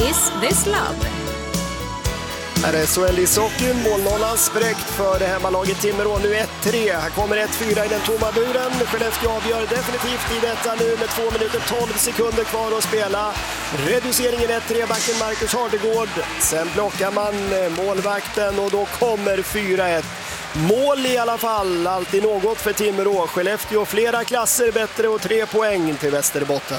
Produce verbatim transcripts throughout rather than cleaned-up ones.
Is This Love? Här är S H L ishockey, målnollan spräckt för det hemmalaget Timrå. Nu ett tre, här kommer ett fyra i den tomma buren. Skellefteå avgör definitivt i detta nu med två minuter tolv sekunder kvar att spela. Reduceringen ett tre, backen Marcus Hardegård. Sen blockar man målvakten och då kommer fyra ett. Mål i alla fall, alltid något för Timrå. Skellefteå flera klasser bättre och tre poäng till Västerbotten.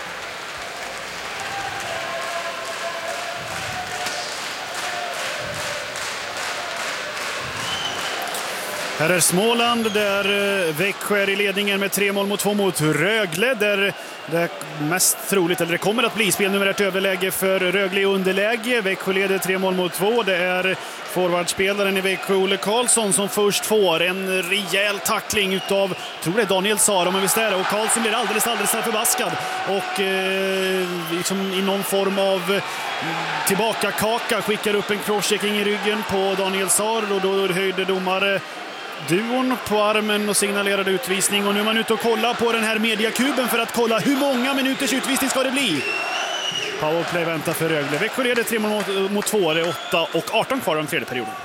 Här är Småland där Växjö är i ledningen med tre mål mot två mot Rögle. Där det är mest troligt, eller det kommer att bli spel nummer ett överläge för Rögle i underläge. Växjö leder tre mål mot två. Det är forwardspelaren i Växjö, Olle Karlsson, som först får en rejäl tackling utav, tror det är Daniel Sara, men visst är det. Och Karlsson blir alldeles, alldeles förbaskad. Och eh, liksom i någon form av tillbaka kaka skickar upp en crosschecking i ryggen på Daniel Sara. Och då höjde domare duon på armen och signalerade utvisning. Och nu är man ute och kollar på den här mediakuben för att kolla hur många minuters utvisning ska det bli. Powerplay väntar för Rögle. Växjö leder tre mot, mot två. Det är åtta och arton kvar om tredje perioden.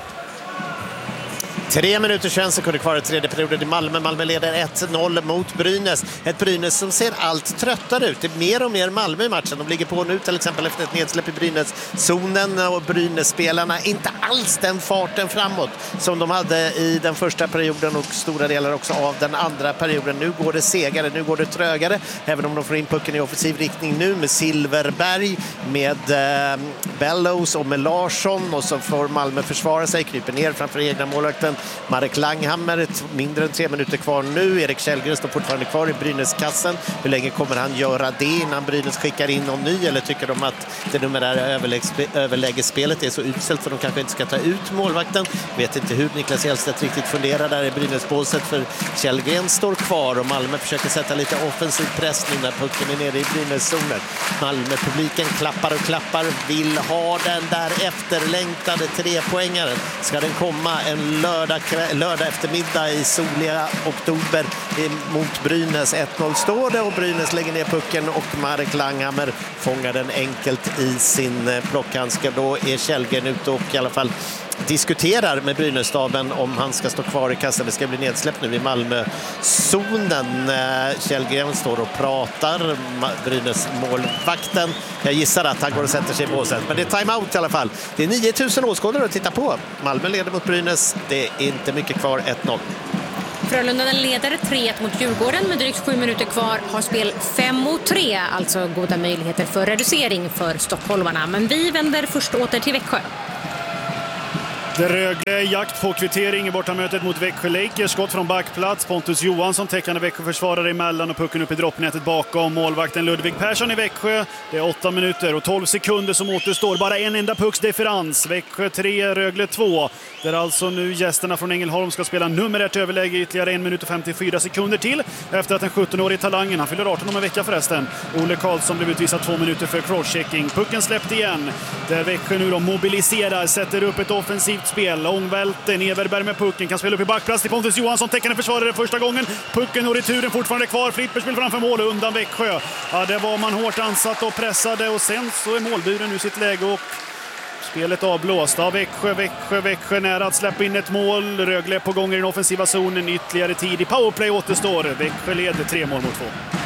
Tre minuter tjugo sekunder kvar i tredje perioden i Malmö. Malmö leder ett noll mot Brynäs. Ett Brynäs som ser allt tröttare ut. Det är mer och mer Malmö i matchen. De ligger på nu till exempel efter ett nedsläpp i Brynäs-zonen. Och Brynäs-spelarna inte alls den farten framåt som de hade i den första perioden och stora delar också av den andra perioden. Nu går det segare, nu går det trögare. Även om de får in pucken i offensiv riktning nu med Silverberg, med eh, Bellows och med Larsson. Och så får Malmö försvara sig, kryper ner framför egna målvakten Marek Langhammer. Mindre än tre minuter kvar nu. Erik Källgren står fortfarande kvar i Brynäs-kassen. Hur länge kommer han göra det innan Brynäs skickar in någon ny? Eller tycker de att det numerära överlägesspelet är så utställt för de kanske inte ska ta ut målvakten? Vet inte hur Niklas Hjelstedt riktigt funderar där i Brynäs-båset, för Källgren står kvar och Malmö försöker sätta lite offensiv press nu när pucken är nere i Brynäs-zonen. Malmö-publiken klappar och klappar, vill ha den där efterlängtade trepoängaren. Ska den komma en lördag, lördag eftermiddag i soliga oktober mot Brynäs? ett noll står det och Brynäs lägger ner pucken och Marek Langhammer fångar den enkelt i sin plockhandske. Då är Källgren ute och i alla fall diskuterar med Brynässtaben om han ska stå kvar i kassan. Det ska bli nedsläpp nu i Malmö-zonen. Källgren står och pratar. Brynäs målvakten. Jag gissar att han går och sätter sig i båset. Men det är timeout i alla fall. Det är nio tusen åskådare att titta på. Malmö leder mot Brynäs. Det är inte mycket kvar, ett noll. Frölunda leder tre ett mot Djurgården med drygt sju minuter kvar. Har spel fem mot tre, alltså goda möjligheter för reducering för stockholmarna. Men vi vänder först åter till Växjö. Rögle jakt på kvittering i bortamötet mot Växjö Lakers. Skott från backplats. Pontus Johansson täckande Växjö försvarare emellan och pucken upp i droppnätet bakom målvakten Ludvig Persson i Växjö. Det är åtta minuter och tolv sekunder som återstår. Bara en enda pucks differens. Växjö tre, Rögle två. Där alltså nu gästerna från Ängelholm ska spela nummer ett överläge ytterligare en minut och femtiofyra sekunder till. Efter att den sjuttonårige talangen, han fyller arton om en vecka förresten, Olle Karlsson blev utvisad två minuter för crosschecking. Pucken släppt igen. Där Växjö nu då mobiliserar, sätter upp ett offensivt spel. Långvälte, Everberg med pucken, kan spela upp i backplats till Pontus Johansson, täckande försvarare första gången. Pucken och returen fortfarande kvar. Flipperspel framför mål undan Växjö. Ja, det var man hårt ansatt och pressade och sen så är målburen nu sitt läge och spelet avblåst av Växjö. Växjö, Växjö nära att släppa in ett mål. Rögle på gång i den offensiva zonen. Ytterligare tid i powerplay återstår. Växjö leder tre mål mot två.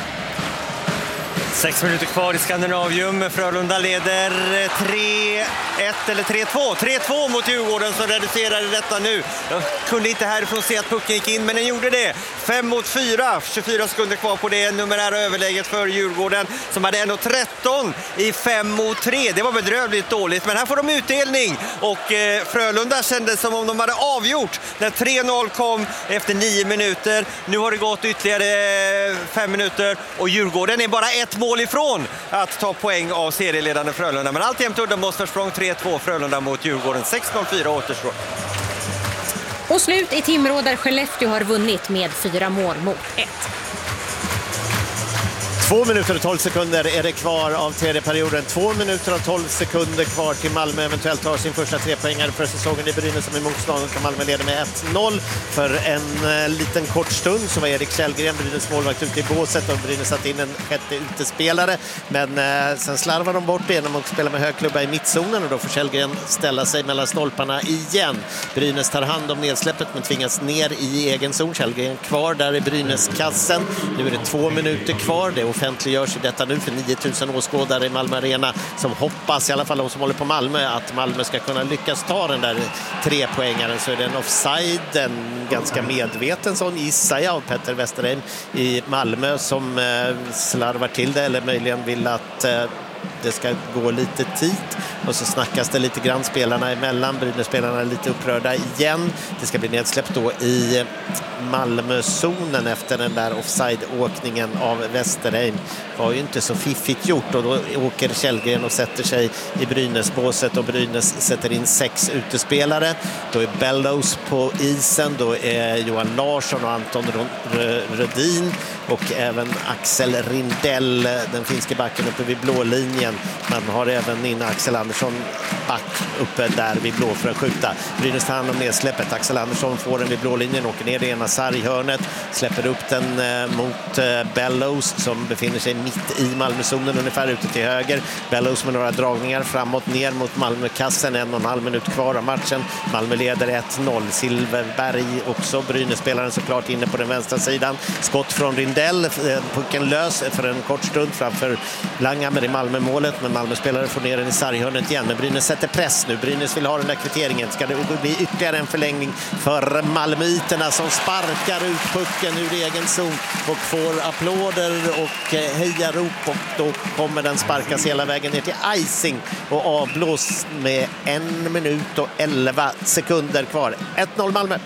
Sex minuter kvar i Skandinavium. Frölunda leder tre ett eller tre två. tre två mot Djurgården som reducerade detta nu. Jag kunde inte härifrån se att pucken gick in, men den gjorde det. fem mot fyra. tjugofyra sekunder kvar på det numerära överläget för Djurgården som hade en tretton i fem mot tre. Det var bedrövligt dåligt, men här får de utdelning. Och eh, Frölunda kändes som om de hade avgjort när tre noll kom efter nio minuter. Nu har det gått ytterligare fem minuter och Djurgården är bara ett mål ifrån att ta poäng av serieledande Frölunda. Men alltjämt uddamålsförsprång tre två Frölunda mot Djurgården. sex noll fyra återstår. Och slut i Timrå där Skellefteå har vunnit med fyra mål mot ett. Två minuter och tolv sekunder är det kvar av tredje perioden. Två minuter och tolv sekunder kvar till Malmö eventuellt tar sin första trepoängare för säsongen i Brynäs som är motståndare. Kan Malmö leda med ett noll. För en eh, liten kort stund så var Erik Källgren, Brynäs målvakt, ute i båset och Brynäs satt in en sjätte utespelare. Men eh, sen slarvar de bort det genom att spela med högklubba i mittzonen och då får Källgren ställa sig mellan stolparna igen. Brynäs tar hand om nedsläppet men tvingas ner i egen zon. Källgren kvar där i Brynäs-kassen. Nu är det två minuter kvar. Det offentliggörs i detta nu för nio tusen åskådare i Malmö Arena som hoppas, i alla fall de som håller på Malmö, att Malmö ska kunna lyckas ta den där trepoängaren. Så är det en offside, en ganska medveten sån gissar jag av Petter Westerheim i Malmö som eh, slarvar till det eller möjligen vill att eh, det ska gå lite tid och så snackas det lite grann spelarna emellan. Brynäs-spelarna är lite upprörda igen. Det ska bli nedsläppt då i Malmö-zonen efter den där offside-åkningen av Westerheim. Det var ju inte så fiffigt gjort och då åker Källgren och sätter sig i Brynäs-båset och Brynäs sätter in sex utespelare. Då är Bellows på isen, då är Johan Larsson och Anton Rödin och även Axel Rindell, den finske backen uppe vid blålinjen. Man har även in Axel Andersson back uppe där vid blå för att skjuta. Brynäs tar hand om nedsläppet. Axel Andersson får den vid blålinjen, åker ner det ena sarghörnet, släpper upp den eh, mot eh, Bellows som befinner sig mitt i Malmözonen ungefär ute till höger. Bellows med några dragningar framåt ner mot Malmökassen. En och en halv minut kvar av matchen. Malmö leder ett noll. Silverberg också, Brynäs-spelaren såklart inne på den vänstra sidan. Skott från Rindell, pucken lös för en kort stund framför Langhammer i Malmö-målet, men Malmö-spelare får ner den i sarghörnet igen. Men Brynäs sätter press nu. Brynäs vill ha den där kvitteringen. Ska det bli ytterligare en förlängning för Malmöiterna som sparkar ut pucken ur egen zon och får applåder och hejarop och då kommer den sparkas hela vägen ner till icing och avblås med en minut och elva sekunder kvar. ett noll Malmö.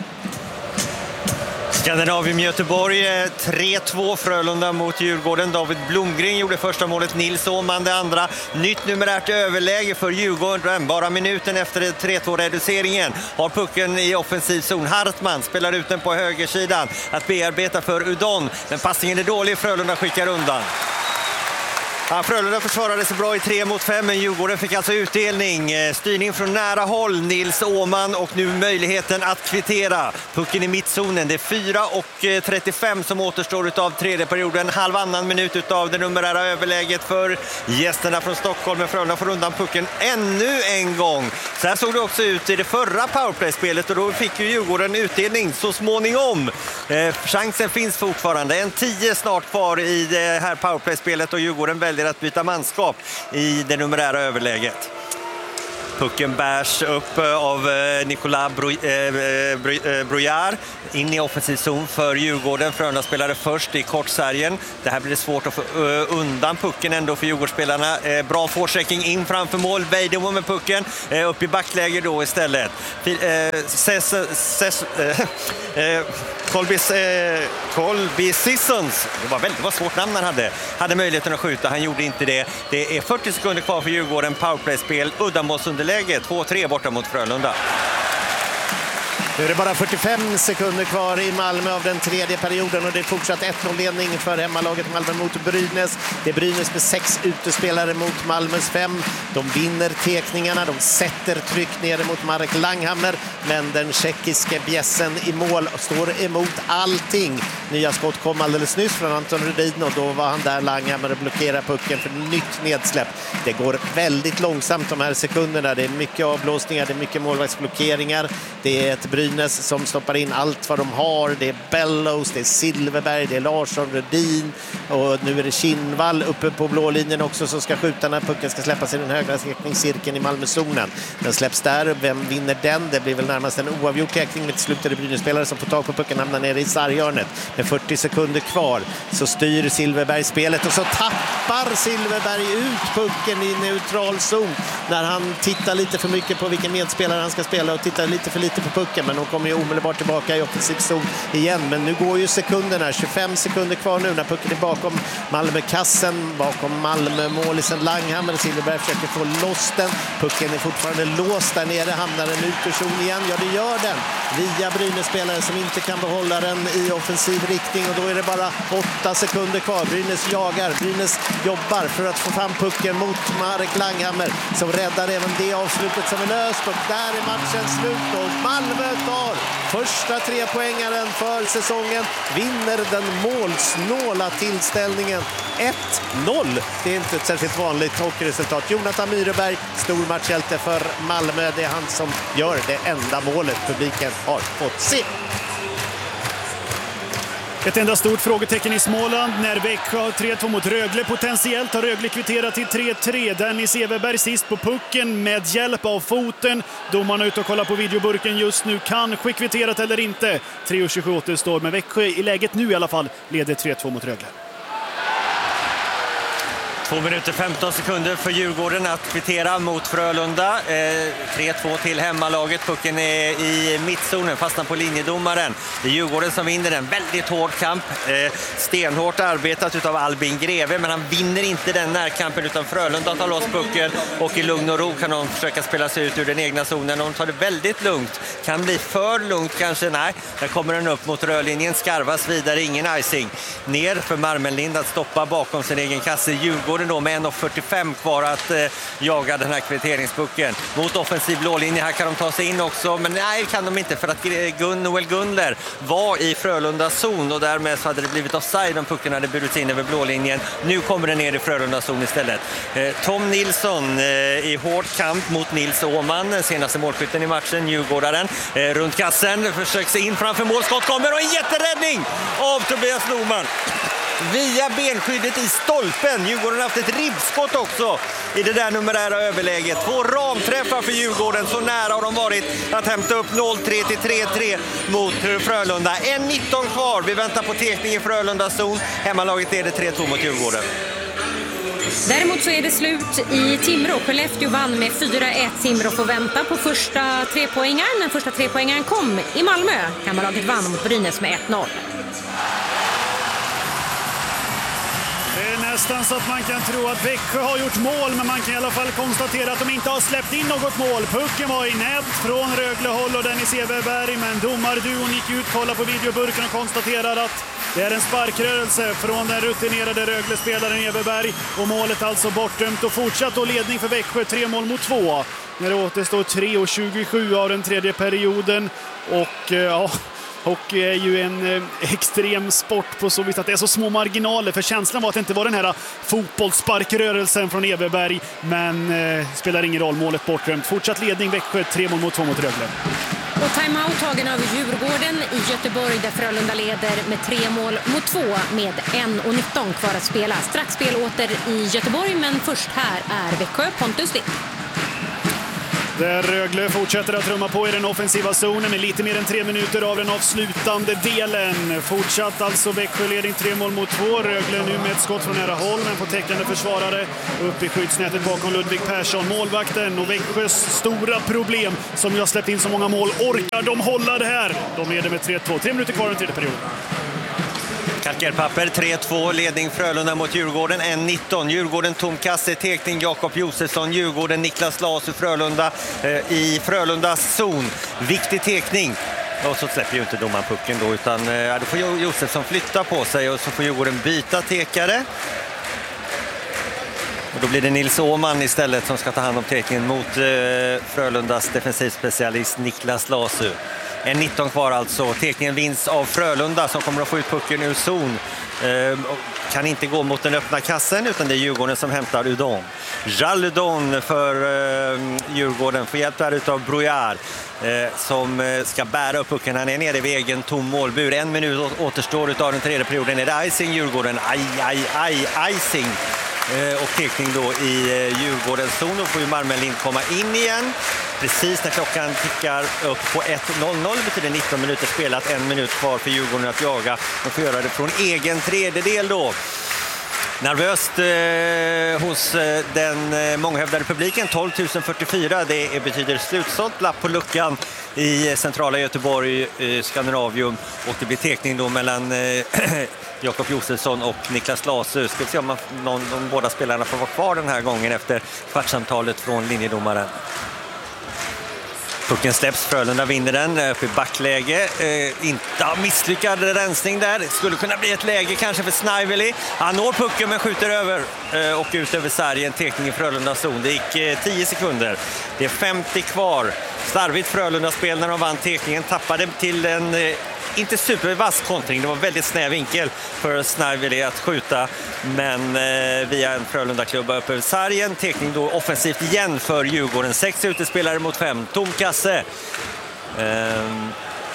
Skandinavium Göteborg tre två Frölunda mot Djurgården. David Blomgren gjorde första målet, Nils Åman det andra. Nytt numerärt överläge för Djurgården. Bara minuten efter tre två reduceringen har pucken i offensiv zon. Hartman spelar ut den på högersidan att bearbeta för Udon. Men passningen är dålig, Frölunda skickar undan. Ja, Frölunda försvarade sig bra i tre mot fem, men Djurgården fick alltså utdelning. Styrning från nära håll, Nils Åman, och nu möjligheten att kvittera. Pucken i mittzonen. Det är fyra och trettiofem som återstår av tredje perioden. Halv annan minut av det numerära överläget för gästerna från Stockholm. Men Frölunda får undan pucken ännu en gång. Så här såg det också ut i det förra powerplay-spelet och då fick ju Djurgården utdelning så småningom. Eh, chansen finns fortfarande. En tio snart kvar i det här powerplay-spelet och Djurgården väljer att byta manskap i det numerära överläget. Pucken bärs upp av Nicolas Brouillard in i offensiv zon för Djurgården. Frölunda spelade först i kortsargen. Det här blir det svårt att få undan pucken ändå för Djurgårdsspelarna. Bra forechecking in framför mål. Vejdemo med pucken upp i backläge då istället. Colby, Colby Sissons, det var väldigt vad svårt namn han hade, hade möjligheten att skjuta, han gjorde inte det. Det är fyrtio sekunder kvar för Djurgården, powerplay-spel, uddamålsunderläge, två tre borta mot Frölunda. Nu är det bara fyrtiofem sekunder kvar i Malmö av den tredje perioden och det är fortsatt ett noll-ledning för hemmalaget Malmö mot Brynäs. Det är Brynäs med sex utespelare mot Malmös fem. De vinner tekningarna, de sätter tryck nere mot Marek Langhammer, men den tjeckiske bjässen i mål står emot allting. Nya skott kom alldeles nyss från Anton Rödin och då var han där, Langhammer, och blockerar pucken för nytt nedsläpp. Det går väldigt långsamt de här sekunderna. Det är mycket avblåsningar, det är mycket målvaktsblockeringar. Det är ett Brynäs som stoppar in allt vad de har. Det är Bellows, det är Silverberg, det är Larsson, Rödin och nu är det Kinnvall uppe på blålinjen också som ska skjuta när pucken ska släppas i den högra teckningscirkeln i Malmözonen. Den släpps där. Vem vinner den? Det blir väl närmast en oavgjord teckning med slutade Brynäs-spelare som får tag på pucken, hamnar nere i sarghörnet. Med fyrtio sekunder kvar så styr Silverberg spelet och så tappar Silverberg ut pucken i neutral zon när han tittar lite för mycket på vilken medspelare han ska spela och tittar lite för lite på pucken, men de kommer ju omedelbart tillbaka i offensiv zon igen. Men nu går ju sekunderna, tjugofem sekunder kvar nu när pucken är bakom Malmökassen, bakom Malmö-målisen Langhammer. Silverberg försöker få loss den. Pucken är fortfarande låst där nere, hamnar den ut ur zon igen. Ja, det gör den. via Brynäs-spelare som inte kan behålla den i offensiv riktning, och då är det bara åtta sekunder kvar. Brynäs jagar, Brynäs jobbar för att få fram pucken mot Marek Langhammer som räddar även det avslutet som är löst, och där är matchen slut och Malmö tar första trepoängaren för säsongen, vinner den målsnåla tillställningen ett noll. Det är inte ett särskilt vanligt hockeyresultat. Jonathan Myreberg, stor matchhjälte för Malmö. Det är han som gör det enda målet publiken har fått se. Ett enda stort frågetecken i Småland när Växjö har tre två mot Rögle. Potentiellt har Rögle kvitterat till tre tre. Dennis Everberg sist på pucken med hjälp av foten. Domarna ute och kollar på videoburken just nu. Kanske kvitterat eller inte. tre tjugosju återstår, men Växjö i läget nu i alla fall leder tre två mot Rögle. Två minuter femton sekunder för Djurgården att kvittera mot Frölunda. Eh, tre två till hemmalaget. Pucken är i mittzonen, fastnar på linjedomaren. Det är Djurgården som vinner en väldigt hård kamp. Eh, stenhårt arbetat av Albin Greve, men han vinner inte den närkampen, utan Frölunda tar loss pucken och i lugn och ro kan de försöka spela sig ut ur den egna zonen. De tar det väldigt lugnt. Kan bli för lugnt kanske. Nej, där kommer den upp mot rörlinjen. Skarvas vidare, ingen icing. Ner för Marmenlind att stoppa bakom sin egen kasse. Djurgården då med en fyrtiofem kvar att eh, jaga den här kvitteringspucken mot offensiv blålinje. Här kan de ta sig in också, men nej, kan de inte, för att Gun Noel Gunler var i Frölunda zon och därmed så hade det blivit offside om pucken hade burits in över blålinjen. Nu kommer den ner i Frölunda zon istället. Eh, Tom Nilsson eh, i hård kamp mot Nils Åman, senaste målskytten i matchen, Djurgårdaren. Eh, runt kassen, försöker sig in framför målskott, kommer och en jätteräddning av Tobias Norman. Via benskyddet i stolpen. Djurgården har haft ett ribbskott också i det där numerära överläget. Två ramträffar för Djurgården. Så nära har de varit att hämta upp noll tre till tre tre mot Frölunda. en nitton kvar. Vi väntar på tekning i Frölunda zon. Hemmalaget är det tre två mot Djurgården. Däremot så är det slut i Timrå. Skellefteå vann med fyra ett. Timrå får vänta på första trepoängaren. Den första trepoängaren kom i Malmö. Hemmalaget vann mot Brynäs med ett noll. Det är nästan så att man kan tro att Växjö har gjort mål, men man kan i alla fall konstatera att de inte har släppt in något mål. Pucken var i nät från Röglehåll och Dennis Everberg, men domarduon gick ut, kollade på videoburken och konstaterade att det är en sparkrörelse från den rutinerade Rögle-spelaren Everberg, och målet alltså bortdömt och fortsatt då ledning för Växjö, tre mål mot två. När det återstår tre tjugosju av den tredje perioden, och ja... Hockey är ju en eh, extrem sport på så vis att det är så små marginaler, för känslan var att det inte var den här fotbollssparkrörelsen från Everberg, men eh, spelar ingen roll, målet bortdömt. Fortsatt ledning Växjö, tre mål mot två mot Rögle. Och timeout tagen av Djurgården i Göteborg där Frölunda leder med tre mål mot två med en nitton kvar att spela. Strax spel åter i Göteborg, men först här är Växjö, Pontus Lind. Där Rögle fortsätter att trumma på i den offensiva zonen med lite mer än tre minuter av den avslutande delen. Fortsatt alltså Växjö ledning tre mål mot två. Rögle nu med ett skott från nära håll, men på täckande försvarare upp i skyddsnätet bakom Ludvig Persson. Målvakten och Växjös stora problem som ju har släppt in så många mål. Orkar de hålla det här? De leder med tre två. Tre minuter kvar i den tredje perioden. Kalkerpapper, tre två, ledning Frölunda mot Djurgården, en nitton. Djurgården tom kasse, tekning Jakob Josefsson, Djurgården Niklas Lasu, Frölunda eh, i Frölundas zon. Viktig tekning. Och så släpper ju inte domaren pucken då, utan eh, då får Josefsson flytta på sig och så får Djurgården byta tekare. Och då blir det Nils Åman istället som ska ta hand om tekningen mot eh, Frölundas defensivspecialist Niklas Lasu. En nitton kvar alltså. Tekningen vinns av Frölunda som kommer att få ut pucken ur zon. Eh, kan inte gå mot den öppna kassen, utan det är Djurgården som hämtar Udon. Jaludon för eh, Djurgården får hjälp där utav Brojar eh, som eh, ska bära upp pucken. Han är nere vid egen tom målbur. En minut återstår utav den tredje perioden. Är det icing Djurgården? Aj, aj, aj, icing. Eh, och tekning då i eh, Djurgårdens zon. Då får ju Marmenlind komma in igen. Precis när klockan tickar upp på ett noll noll betyder nitton minuter spelat, en minut kvar för Djurgården att jaga. De får göra det från egen tredjedel då. Nervöst eh, hos eh, den eh, månghävdade publiken, tolv tusen fyrtiofyra. Det betyder slutsålt, lapp på luckan i centrala Göteborg, eh, Skandinavium. Och det blir tekning då mellan eh, Jakob Josefsson och Niklas Lasu. Ska vi se om man, någon, de båda spelarna får vara kvar den här gången efter kvartssamtalet från linjedomaren. Pucken släpps, Frölunda vinner den upp i backläge. Eh, inte misslyckad rensning där. Det skulle kunna bli ett läge kanske för Snively. Han når pucken men skjuter över eh, och ut över sargen. Tekning i Frölunda zon. Det gick eh, tio sekunder. Det är femtio kvar. Starvigt Frölunda spel när de vann tekningen. Tappade till en eh, inte supervass kontring. Det var väldigt snäv vinkel för Snively att skjuta. Men eh, via en Frölunda-klubba upp över sargen. Tekning då offensivt igen för Djurgården. Sex utespelare mot fem. Tom kasse. Ehm.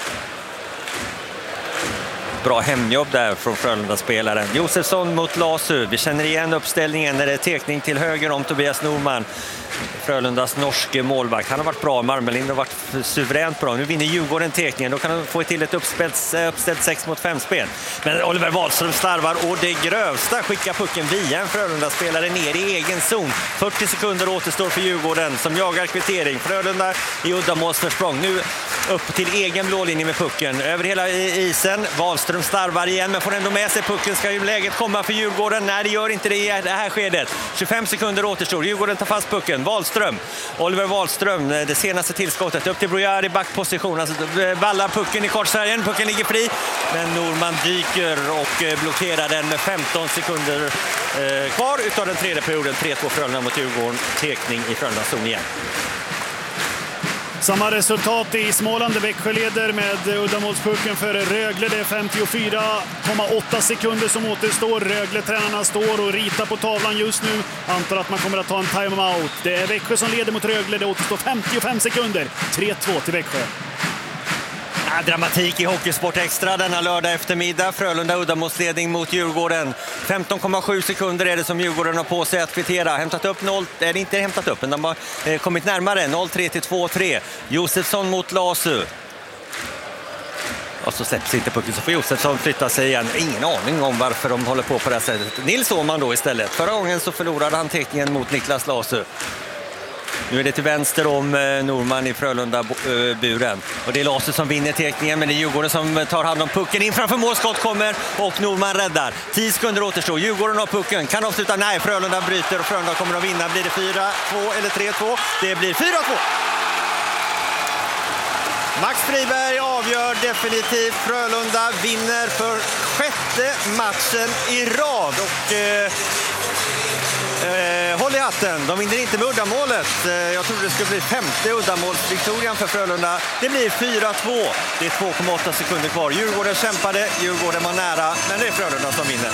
Bra hemjobb där från Frölunda-spelaren. Josefsson mot Lasu. Vi känner igen uppställningen när det är tekning till höger om Tobias Norman. Frölundas norske målvakt. Han har varit bra. Marmelind har varit suveränt bra. Nu vinner Djurgården tekningen. Då kan de få till ett uppställt, uppställt sex mot fem spel. Men Oliver Wahlström slarvar och det grövsta skickar pucken via en Frölunda-spelare ner i egen zon. fyrtio sekunder återstår för Djurgården som jagar kvittering. Frölunda i uddamålsförsprång. Nu upp till egen blålinje med pucken. Över hela isen. Wahlström starvar igen men får ändå med sig pucken. Ska ju läget komma för Djurgården? Nej, det gör inte det i det här skedet. tjugofem sekunder återstår. Djurgården tar fast pucken. Wahlström. Oliver Wahlström, det senaste tillskottet. Upp till Brojar i backposition. Alltså, vallar pucken i kortsargen. Pucken ligger fri. Men Norman dyker och blockerar den med femton sekunder eh, kvar utav den tredje perioden. tre två Frölunda mot Djurgården. Tekning i Frölunda zon igen. Samma resultat i Småland. Växjö leder med uddamålspucken för Rögle. Det är femtiofyra komma åtta sekunder som återstår. Rögle-tränarna står och ritar på tavlan just nu. Antar att man kommer att ta en timeout. Det är Växjö som leder mot Rögle. Det återstår femtiofem sekunder. tre två till Växjö. Ja, dramatik i Hockeysport Extra denna lördag eftermiddag. Frölunda uddamålsledning mot Djurgården. femton komma sju sekunder är det som Djurgården har på sig att kvittera. Hämtat upp noll, eller inte hämtat upp, men de har eh, kommit närmare. noll tre till två tre. Josefsson mot Lasu. Och så släpps inte pucken, så får Josefsson flytta sig igen. Ingen aning om varför de håller på på det här sättet. Nils Åhman då istället. Förra gången så förlorade han teckningen mot Niklas Lasu. Nu är det till vänster om Norman i Frölunda-buren. Och det är Lasu som vinner teckningen, men det är Djurgården som tar hand om pucken. In framför målskott kommer och Norman räddar. tio sekunder återstår. Djurgården har pucken. Kan avsluta? Nej, Frölunda bryter och Frölunda kommer att vinna. Blir det fyra två eller tre två? Det blir fyra två. Max Friberg avgör definitivt. Frölunda vinner för sjätte matchen i rad. Och... Eh, Eh, håll i hatten, de vinner inte med uddamålet. Eh, jag trodde det skulle bli femte uddamålsviktorian för Frölunda. Det blir fyra två. Det är två komma åtta sekunder kvar. Djurgården kämpade, Djurgården var nära, men det är Frölunda som vinner.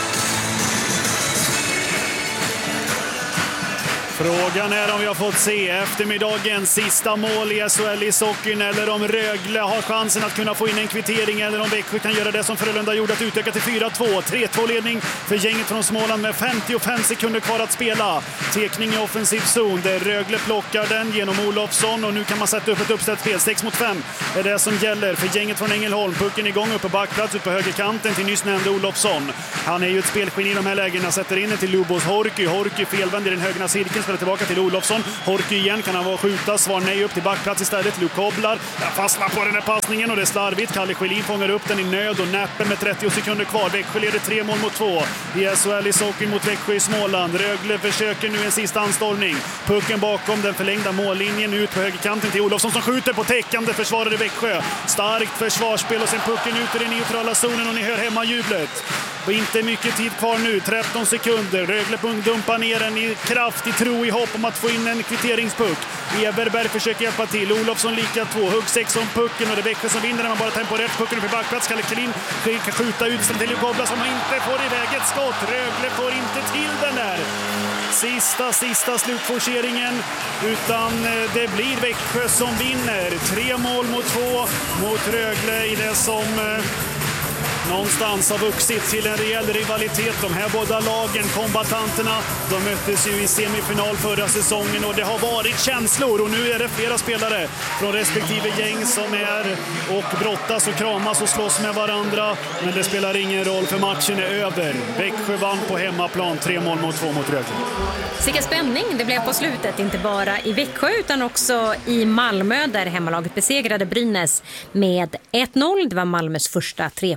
Frågan är om vi har fått se eftermiddagens sista mål i S H L i sockeln, eller om Rögle har chansen att kunna få in en kvittering, eller om Växjö kan göra det som Frölunda gjorde, att utöka till fyra två. tre två ledning för gänget från Småland med femtiofem sekunder kvar att spela. Tekning i offensiv zon där Rögle plockar den genom Olofsson, och nu kan man sätta upp ett uppställt spel. sex mot fem är det som gäller för gänget från Ängelholm. Pucken igång upp på backplats upp på högerkanten till nyss nämnde Olofsson. Han är ju ett spelgeni i de här lägena. Sätter in det till Lubos Horky. Horky felvänd i den högra cirkeln. Tillbaka till Olofsson. Horky igen, kan han vara skjuta. Svar nej, upp till backplats istället. Luke Koblar fastnar på den här passningen och det är slarvigt. Kalle Schelin fångar upp den i nöd och näppen med trettio sekunder kvar. Växjö leder tre mål mot två i S H L i sockeln mot Växjö i Småland. Rögle försöker nu en sista anstormning. Pucken bakom den förlängda mållinjen ut på högerkanten till Olofsson som skjuter på täckande försvarare Växjö. Starkt försvarsspel och sen pucken ut i den neutrala zonen och ni hör hemma jublet. Och inte mycket tid kvar nu, tretton sekunder. Rögle dumpar ner den i kraft, i tro, i hopp om att få in en kvitteringspuck. Everberg försöker hjälpa till. Olofsson lika två. Hugg sex om pucken och det är Växjö som vinner när man bara temporärt pucken upp i backplats. Kalle Schelin kan skjuta ut till Luke Koblar som inte får iväg ett skott. Rögle får inte till den där. Sista, sista slutforceringen, utan det blir Växjö som vinner. Tre mål mot två mot Rögle i det som någonstans har vuxit till en rejäl rivalitet. De här båda lagen, kombatanterna, de möttes ju i semifinal förra säsongen och det har varit känslor, och nu är det flera spelare från respektive gäng som är och brottas och kramas och slåss med varandra, men det spelar ingen roll för matchen är över. Växjö vann på hemmaplan, tre mål mot två mot Rögle. Vilken spänning det blev på slutet, inte bara i Växjö utan också i Malmö där hemmalaget besegrade Brynäs med ett noll. Det var Malmös första trepoängare.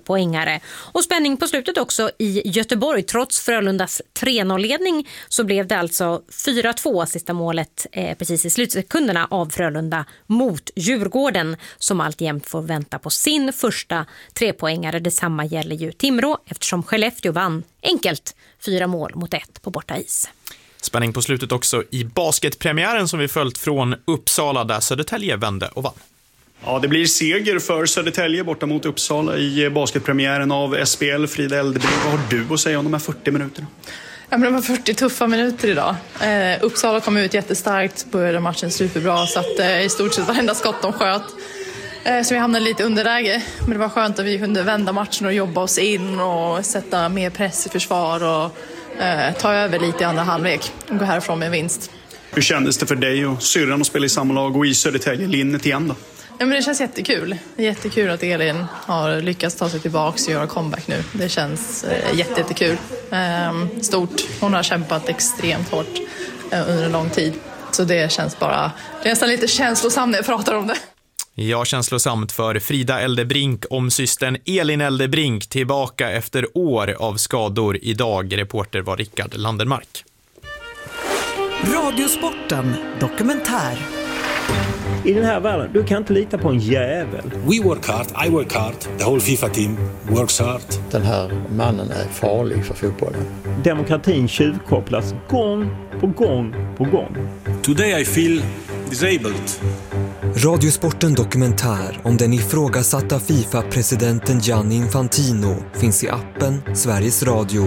poängare. Och spänning på slutet också i Göteborg. Trots Frölundas tre noll-ledning så blev det alltså fyra två sista målet eh, precis i slutsekunderna av Frölunda mot Djurgården som alltjämt får vänta på sin första trepoängare. Detsamma gäller ju Timrå eftersom Skellefteå vann enkelt fyra mål mot ett på borta is. Spänning på slutet också i basketpremiären som vi följt från Uppsala där Södertälje vände och vann. Ja, det blir seger för Södertälje borta mot Uppsala i basketpremiären av S P L. Frida Eldebrink, vad har du att säga om de här fyrtio minuterna? Ja, men det var fyrtio tuffa minuter idag. Eh, Uppsala kom ut jättestarkt, började matchen superbra så att eh, i stort sett varenda skott de sköt. Eh, så vi hamnade lite underläge, men det var skönt att vi kunde vända matchen och jobba oss in och sätta mer press i försvar och eh, ta över lite i andra halvlek och gå härifrån med en vinst. Hur kändes det för dig och syrran att spela i samma lag och i Södertälje linnet igen då? Ja, men det känns jättekul. Det är jättekul att Elin har lyckats ta sig tillbaka och göra comeback nu. Det känns eh, jätte, jättekul. Eh, stort. Hon har kämpat extremt hårt eh, under en lång tid. Så det känns bara, det är nästan lite känslosamt när jag pratar om det. Ja, känslosamt för Frida Eldebrink om systern Elin Eldebrink tillbaka efter år av skador. Idag reporter var Rickard Landermark. Radiosporten dokumentär. I den här världen, du kan inte lita på en jävel. We work hard, I work hard, the whole FIFA team works hard. Den här mannen är farlig för fotbollen. Demokratin tjuvkopplas gång på gång på gång. Today I feel disabled. Radiosporten dokumentär om den ifrågasatta FIFA-presidenten Gianni Infantino finns i appen Sveriges Radio.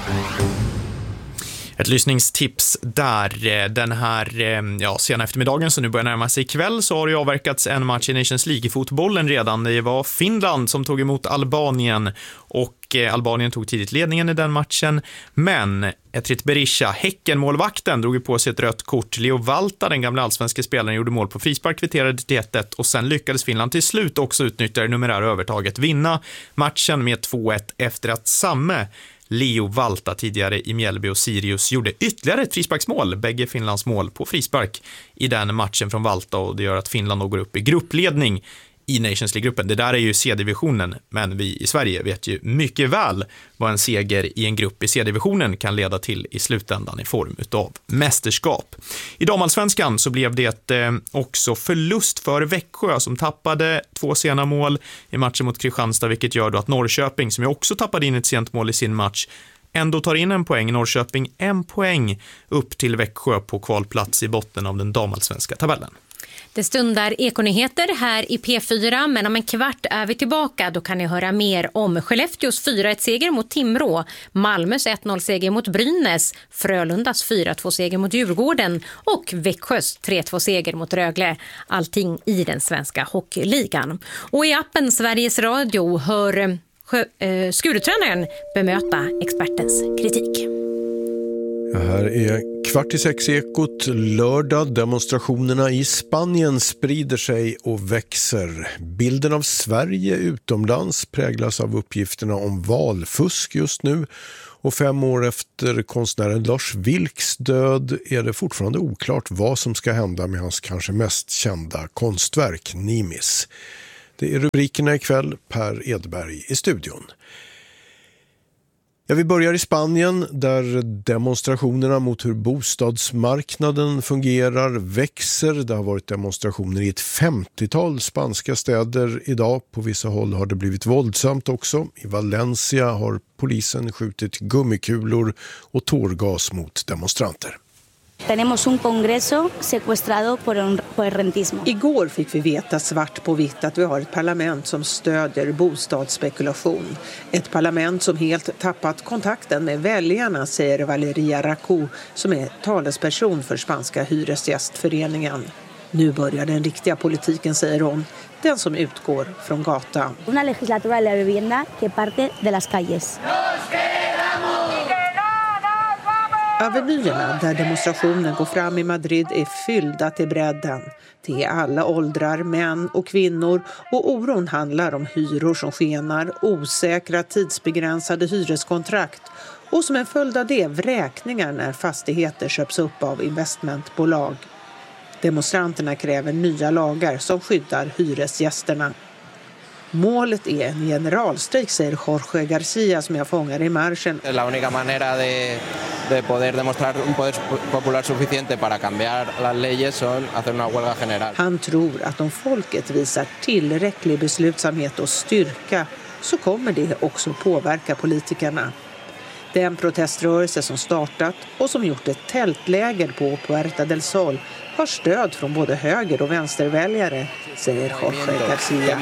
Ett lyssningstips där den här ja, sena eftermiddagen som nu börjar närma sig ikväll så har det avverkats en match i Nations League i fotbollen redan. Det var Finland som tog emot Albanien och Albanien tog tidigt ledningen i den matchen. Men Etrit Berisha, Häckenmålvakten, drog på sig ett rött kort. Leo Valta, den gamla allsvenska spelaren, gjorde mål på frispark, kvitterade till ett ett och sen lyckades Finland till slut också utnyttja det numerära övertaget, vinna matchen med två ett efter att samme Leo Valta tidigare i Mjällby och Sirius gjorde ytterligare ett frisparksmål, bägge Finlands mål på frispark i den matchen från Valta, och det gör att Finland då går upp i gruppledning i Nations League-gruppen. Det där är ju C-divisionen, men vi i Sverige vet ju mycket väl vad en seger i en grupp i C-divisionen kan leda till i slutändan i form utav mästerskap. I damallsvenskan så blev det eh, också förlust för Växjö som tappade två sena mål i matchen mot Kristianstad, vilket gör då att Norrköping, som ju också tappade in ett sent mål i sin match, ändå tar in en poäng. Norrköping en poäng upp till Växjö på kvalplats i botten av den damallsvenska tabellen. Det stundar ekonyheter här i P fyra, men om en kvart är vi tillbaka. Då kan ni höra mer om Skellefteås fyra ett-seger mot Timrå, Malmös ett noll-seger mot Brynäs, Frölundas fyra två-seger mot Djurgården och Växjös tre två-seger mot Rögle. Allting i den svenska hockeyligan. Och i appen Sveriges Radio hör eh, skuretränaren bemöta expertens kritik. Ja, här är kvart i sex ekot lördag. Demonstrationerna i Spanien sprider sig och växer. Bilden av Sverige utomlands präglas av uppgifterna om valfusk just nu. Och fem år efter konstnären Lars Vilks död är det fortfarande oklart vad som ska hända med hans kanske mest kända konstverk, Nimis. Det är rubrikerna ikväll. Per Edberg i studion. Ja, vi börjar i Spanien där demonstrationerna mot hur bostadsmarknaden fungerar växer. Det har varit demonstrationer i ett femtiotal spanska städer idag. På vissa håll har det blivit våldsamt också. I Valencia har polisen skjutit gummikulor och tårgas mot demonstranter. Tenemos un congreso secuestrado por el, por el rentismo. Igår fick vi veta svart på vitt att vi har ett parlament som stödjer bostadsspekulation. Ett parlament som helt tappat kontakten med väljarna, säger Valeria Racu som är talesperson för spanska hyresgästföreningen. Nu börjar den riktiga politiken, säger hon. Den som utgår från gatan. Una legislatura de la vivienda que parte de las calles. Avenyerna där demonstrationen går fram i Madrid är fyllda till bredden. Det är alla åldrar, män och kvinnor, och oron handlar om hyror som skenar, osäkra tidsbegränsade hyreskontrakt och som en följd av det vräkningar när fastigheter köps upp av investmentbolag. Demonstranterna kräver nya lagar som skyddar hyresgästerna. Målet är en generalstrejk, säger Jorge Garcia som är fångare i marschen. La única manera de, de poder demostrar un poder popular suficiente para cambiar las leyes son hacer una huelga general. Han tror att om folket visar tillräcklig beslutsamhet och styrka så kommer det också påverka politikerna. Den proteströrelse som startat och som gjort ett tältläger på Puerta del Sol har stöd från både höger- och vänsterväljare, säger Jorge Garcia.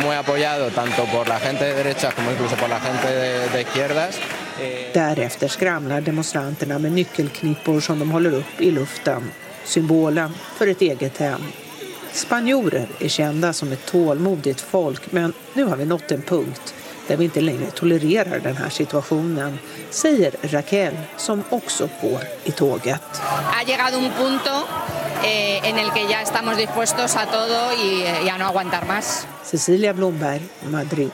Därefter skramlar demonstranterna med nyckelknippor som de håller upp i luften, symbolen för ett eget hem. Spanjorer är kända som ett tålmodigt folk, men nu har vi nått en punkt där vi inte längre tolererar den här situationen, säger Raquel som också går i tåget. Ha llegado un punto eh, en el que ya estamos dispuestos a todo y ya no aguantar más. Cecilia Blomberg, Madrid.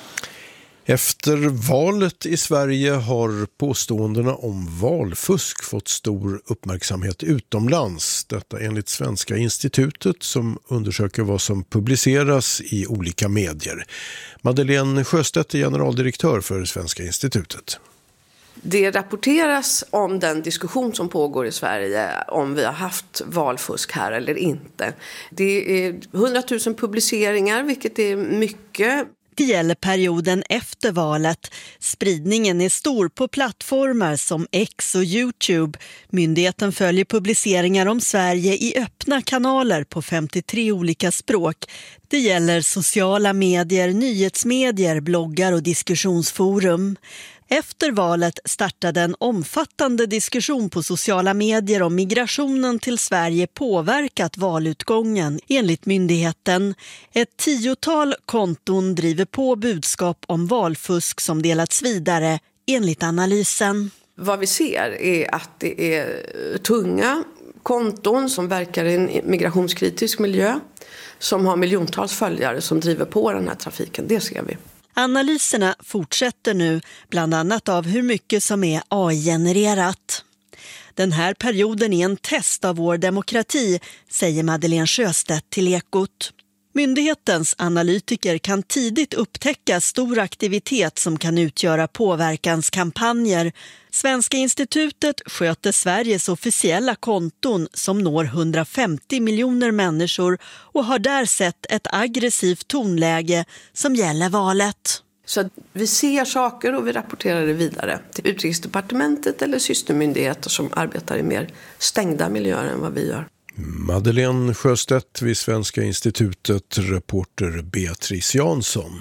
Efter valet i Sverige har påståendena om valfusk fått stor uppmärksamhet utomlands. Detta enligt Svenska institutet som undersöker vad som publiceras i olika medier. Madeleine Sjöstedt är generaldirektör för Svenska institutet. Det rapporteras om den diskussion som pågår i Sverige om vi har haft valfusk här eller inte. Det är hundratusen publiceringar, vilket är mycket. Det gäller perioden efter valet. Spridningen är stor på plattformar som X och YouTube. Myndigheten följer publiceringar om Sverige i öppna kanaler på femtiotre olika språk. Det gäller sociala medier, nyhetsmedier, bloggar och diskussionsforum. Efter valet startade en omfattande diskussion på sociala medier om migrationen till Sverige påverkat valutgången, enligt myndigheten. Ett tiotal konton driver på budskap om valfusk som delats vidare, enligt analysen. Vad vi ser är att det är tunga konton som verkar i en migrationskritisk miljö, som har miljontals följare som driver på den här trafiken. Det ser vi. Analyserna fortsätter nu, bland annat av hur mycket som är A I-genererat. Den här perioden är en test av vår demokrati, säger Madeleine Sjöstedt till Ekot. Myndighetens analytiker kan tidigt upptäcka stor aktivitet som kan utgöra påverkanskampanjer. Svenska institutet sköter Sveriges officiella konton som når hundrafemtio miljoner människor och har där sett ett aggressivt tonläge som gäller valet. Så vi ser saker och vi rapporterar det vidare till Utrikesdepartementet eller systermyndigheter som arbetar i mer stängda miljöer än vad vi gör. Madeleine Sjöstedt vid Svenska institutet, reporter Beatrice Jansson.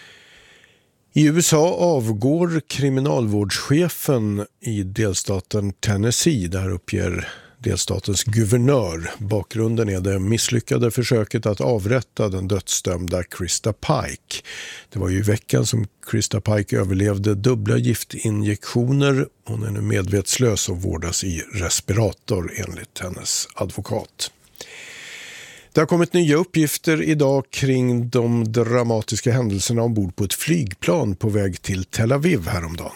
I U S A avgår kriminalvårdschefen i delstaten Tennessee, där uppger delstatens guvernör. Bakgrunden är det misslyckade försöket att avrätta den dödsdömda Krista Pike. Det var ju i veckan som Krista Pike överlevde dubbla giftinjektioner. Hon är nu medvetslös och vårdas i respirator enligt hennes advokat. Det har kommit nya uppgifter idag kring de dramatiska händelserna ombord på ett flygplan på väg till Tel Aviv häromdagen.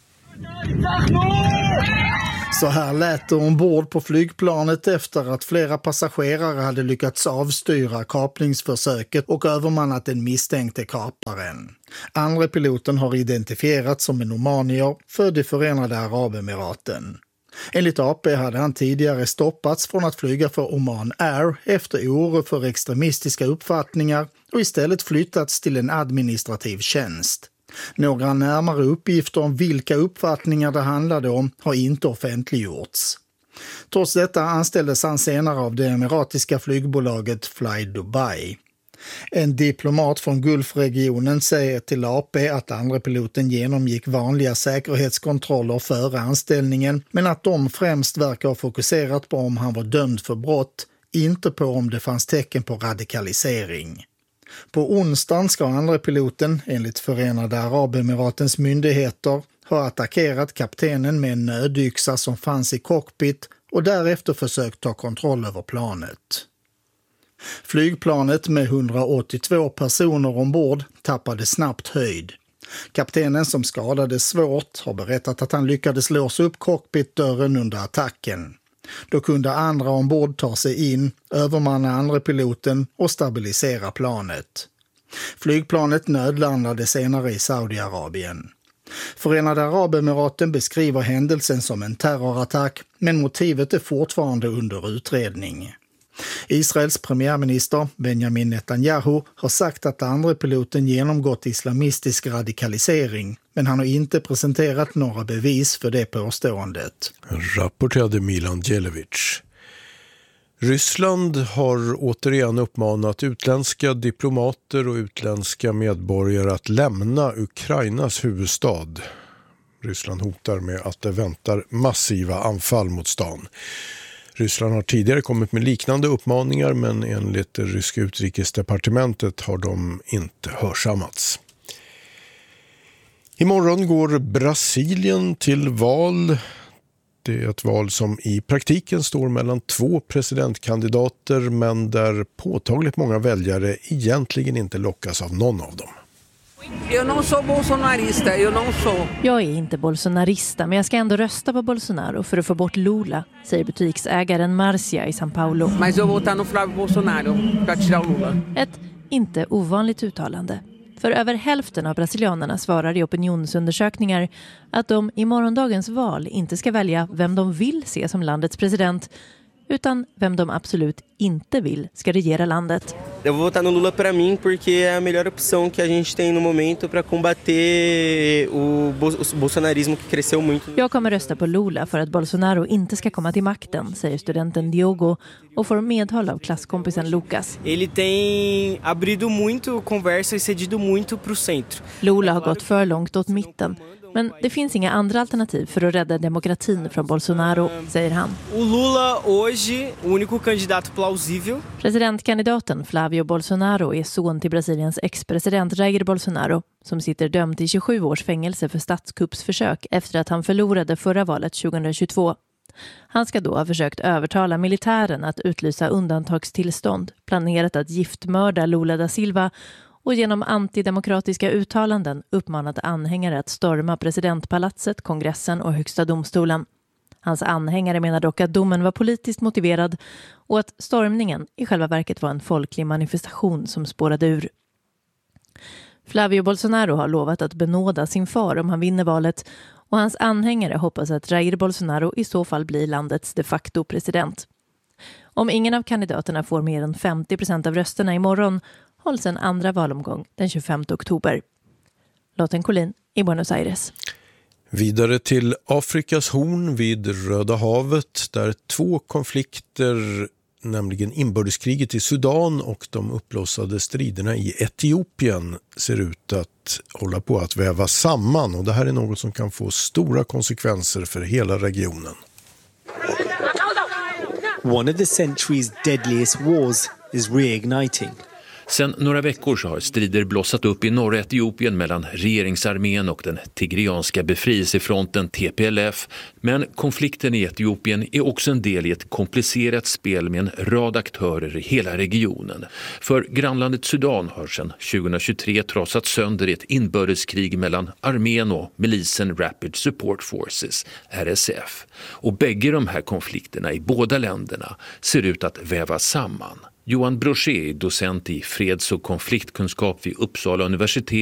Så här lät det ombord på flygplanet efter att flera passagerare hade lyckats avstyra kapningsförsöket och övermannat den misstänkte kaparen. Andra piloten har identifierats som en omanier född i Förenade Arabemiraten. Enligt A P hade han tidigare stoppats från att flyga för Oman Air efter oro för extremistiska uppfattningar och istället flyttats till en administrativ tjänst. Några närmare uppgifter om vilka uppfattningar det handlade om har inte offentliggjorts. Trots detta anställdes han senare av det emiratiska flygbolaget Fly Dubai. En diplomat från Gulfregionen säger till A P att andra piloten genomgick vanliga säkerhetskontroller före anställningen, men att de främst verkar ha fokuserat på om han var dömd för brott, inte på om det fanns tecken på radikalisering. På onsdagen ska andra piloten, enligt Förenade Arabemiratens myndigheter, ha attackerat kaptenen med en nödyxa som fanns i cockpit och därefter försökt ta kontroll över planet. Flygplanet med hundraåttiotvå personer ombord tappade snabbt höjd. Kaptenen, som skadades svårt, har berättat att han lyckades låsa upp cockpitdörren under attacken. Då kunde andra ombord ta sig in, övermanna andra piloten och stabilisera planet. Flygplanet nödlandade senare i Saudiarabien. Förenade Arabemiraten beskriver händelsen som en terrorattack, men motivet är fortfarande under utredning. Israels premiärminister Benjamin Netanyahu har sagt att andra piloten genomgått islamistisk radikalisering, men han har inte presenterat några bevis för det påståendet. Rapporterade Milan Djelevic. Ryssland har återigen uppmanat utländska diplomater och utländska medborgare att lämna Ukrainas huvudstad. Ryssland hotar med att det väntar massiva anfall mot stan. Ryssland har tidigare kommit med liknande uppmaningar, men enligt det ryska utrikesdepartementet har de inte hörsammats. Imorgon går Brasilien till val. Det är ett val som i praktiken står mellan två presidentkandidater, men där påtagligt många väljare egentligen inte lockas av någon av dem. Jag não sou bolsonarista, eu não sou. Jag är inte bolsonarista, men jag ska ändå rösta på Bolsonaro för att få bort Lula, säger butiksägaren Marcia i São Paulo. Mas eu vou votar no Flávio Bolsonaro para tirar o Lula. Ett inte ovanligt uttalande. För över hälften av brasilianerna svarar i opinionsundersökningar att de i morgondagens val inte ska välja vem de vill se som landets president, utan vem de absolut inte vill ska regera landet. Jag vill vota no Lula para mim porque é a melhor opção que a gente tem no momento para combater o bolsonarismo que cresceu muito. Jag kommer rösta på Lula för att Bolsonaro inte ska komma till makten, säger studenten Diogo och får medhåll av klasskompisen Lucas. Ele tem abrido muito conversa e cedido muito pro centro. Lula har gått för långt åt mitten. Men det finns inga andra alternativ för att rädda demokratin från Bolsonaro, säger han. O Lula hoje, o único candidato plausível. Presidentkandidaten Flávio Bolsonaro är son till Brasiliens ex-president Jair Bolsonaro, som sitter dömd till tjugosju års fängelse för statskuppsförsök efter att han förlorade förra valet tjugohundratjugotvå. Han ska då ha försökt övertala militären att utlysa undantagstillstånd, planerat att giftmörda Lula da Silva och genom antidemokratiska uttalanden uppmanat anhängare att storma presidentpalatset, kongressen och högsta domstolen. Hans anhängare menar dock att domen var politiskt motiverad och att stormningen i själva verket var en folklig manifestation som spårade ur. Flávio Bolsonaro har lovat att benåda sin far om han vinner valet, och hans anhängare hoppas att Jair Bolsonaro i så fall blir landets de facto president. Om ingen av kandidaterna får mer än femtio procent av rösterna imorgon hålls en andra valomgång den tjugofemte oktober. Lotten Collin i Buenos Aires. Vidare till Afrikas horn vid Röda havet, där två konflikter, nämligen inbördeskriget i Sudan och de uppblossade striderna i Etiopien, ser ut att hålla på att väva samman, och det här är något som kan få stora konsekvenser för hela regionen. One of the century's deadliest wars is reigniting. Sedan några veckor så har strider blossat upp i norra Etiopien mellan regeringsarmén och den tigrianska befrielsefronten T P L F. Men konflikten i Etiopien är också en del i ett komplicerat spel med en rad aktörer i hela regionen. För grannlandet Sudan har sedan tjugohundratjugotre trasat sönder ett inbördeskrig mellan armén och milisen Rapid Support Forces, R S F. Och bägge de här konflikterna i båda länderna ser ut att väva samman. Johan Brochet är docent i freds- och konfliktkunskap vid Uppsala universitet